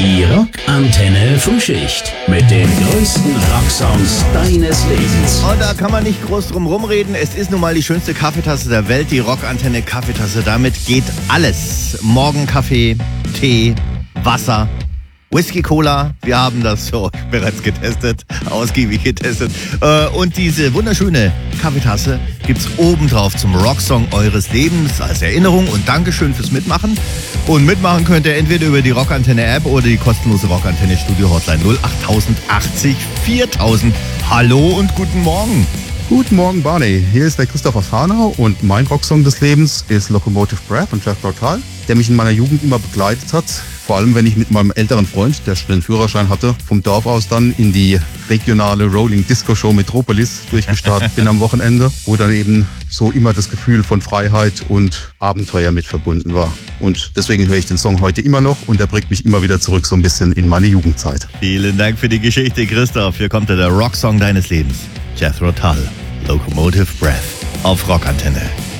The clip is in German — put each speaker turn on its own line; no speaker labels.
Die Rockantenne Frühschicht mit den größten Rocksongs deines Lebens.
Und da kann man nicht groß drum rumreden. Es ist nun mal die schönste Kaffeetasse der Welt, die Rockantenne Kaffeetasse. Damit geht alles. Morgenkaffee, Tee, Wasser, Whisky, Cola. Wir haben das für euch bereits getestet, ausgiebig getestet. Und diese wunderschöne Kaffeetasse gibt's obendrauf zum Rocksong eures Lebens als Erinnerung und Dankeschön fürs Mitmachen. Und mitmachen könnt ihr entweder über die Rockantenne App oder die kostenlose Rockantenne Studio Hotline 08080 4000. Hallo und guten Morgen.
Guten Morgen, Barney. Hier ist der Christopher Farnau und mein Rocksong des Lebens ist Locomotive Breath von Jethro Tull, der mich in meiner Jugend immer begleitet hat. Vor allem, wenn ich mit meinem älteren Freund, der schon den Führerschein hatte, vom Dorf aus dann in die regionale Rolling Disco Show Metropolis durchgestartet bin am Wochenende, wo dann eben so immer das Gefühl von Freiheit und Abenteuer mit verbunden war. Und deswegen höre ich den Song heute immer noch und er bringt mich immer wieder zurück so ein bisschen in meine Jugendzeit.
Vielen Dank für die Geschichte, Christoph. Hier kommt der Rocksong deines Lebens. Jethro Tull, Locomotive Breath auf Rockantenne.